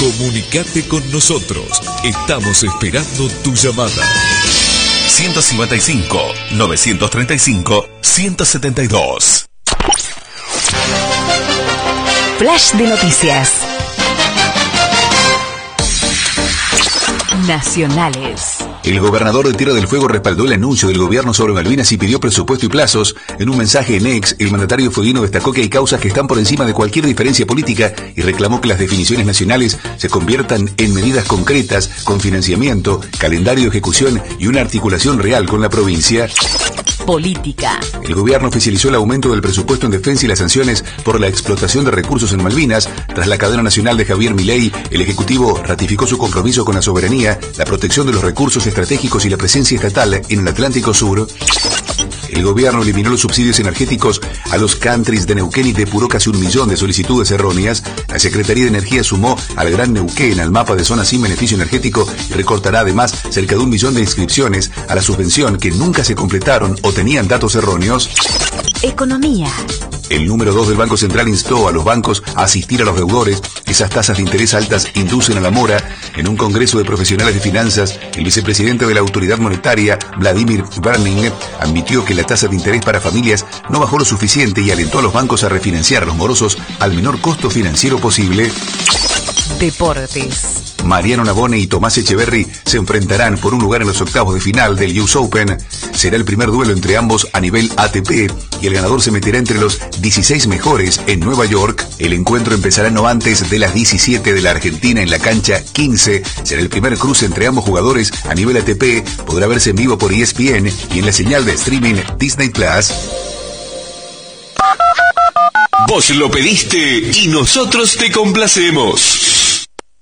Comunicate con nosotros. Estamos esperando tu llamada. 155-935-172. Flash de noticias. Nacionales. El gobernador de Tierra del Fuego respaldó el anuncio del gobierno sobre Malvinas y pidió presupuesto y plazos. En un mensaje en X, el mandatario fueguino destacó que hay causas que están por encima de cualquier diferencia política y reclamó que las definiciones nacionales se conviertan en medidas concretas, con financiamiento, calendario de ejecución y una articulación real con la provincia. Política. El gobierno oficializó el aumento del presupuesto en defensa y las sanciones por la explotación de recursos en Malvinas. Tras la cadena nacional de Javier Milei, el Ejecutivo ratificó su compromiso con la soberanía, la protección de los recursos estratégicos y la presencia estatal en el Atlántico Sur. El gobierno eliminó los subsidios energéticos a los countries de Neuquén y depuró casi 1 millón de solicitudes erróneas. La Secretaría de Energía sumó al Gran Neuquén al mapa de zonas sin beneficio energético y recortará además cerca de 1 millón de inscripciones a la subvención que nunca se completaron o tenían datos erróneos. Economía. El número 2 del Banco Central instó a los bancos a asistir a los deudores. Esas tasas de interés altas inducen a la mora. En un congreso de profesionales de finanzas, el vicepresidente de la Autoridad Monetaria, Vladimir Berning, admitió que la tasa de interés para familias no bajó lo suficiente y alentó a los bancos a refinanciar a los morosos al menor costo financiero posible. Deportes. Mariano Navone y Tomás Echeverry se enfrentarán por un lugar en los octavos de final del US Open. Será el primer duelo entre ambos a nivel ATP y el ganador se meterá entre los 16 mejores en Nueva York. El encuentro empezará no antes de las 17 de la Argentina en la cancha 15. Será el primer cruce entre ambos jugadores a nivel ATP. Podrá verse en vivo por ESPN y en la señal de streaming Disney Plus. Vos lo pediste y nosotros te complacemos.